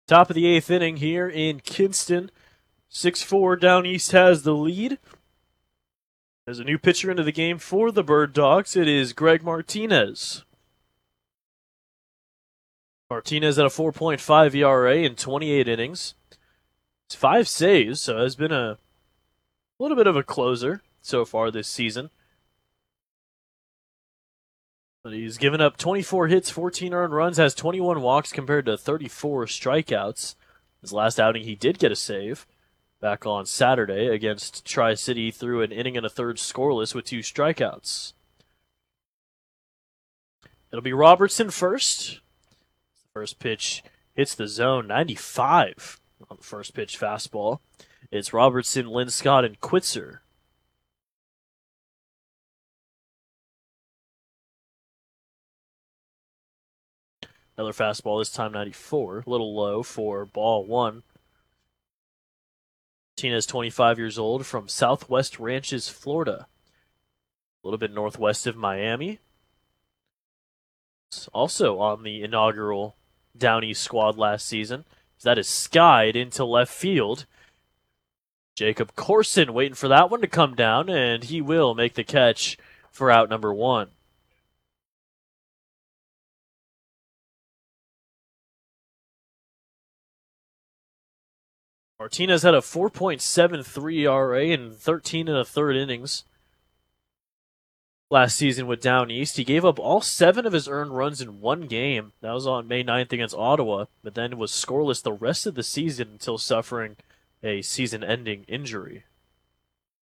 Top of the eighth inning here in Kinston. 6-4 Down East has the lead. There's a new pitcher into the game for the Bird Dogs. It is Greg Martinez. Martinez at a 4.5 ERA in 28 innings. It's 5 saves, so has been a little bit of a closer so far this season. But he's given up 24 hits, 14 earned runs, has 21 walks compared to 34 strikeouts. His last outing, he did get a save back on Saturday against Tri-City through an inning and a third scoreless with 2 strikeouts. It'll be Robertson first. The first pitch hits the zone, 95 on the first pitch fastball. It's Robertson, Linscott, and Quitzer. Another fastball, this time 94. A little low for ball one. Martinez, 25 years old, from Southwest Ranches, Florida. A little bit northwest of Miami. It's also on the inaugural Down East squad last season. That is skied into left field. Jacob Corson waiting for that one to come down, and he will make the catch for out number 1. Martinez had a 4.73 ERA in 13 and a third innings last season with Down East. He gave up all 7 of his earned runs in one game. That was on May 9th against Ottawa, but then was scoreless the rest of the season until suffering a season-ending injury.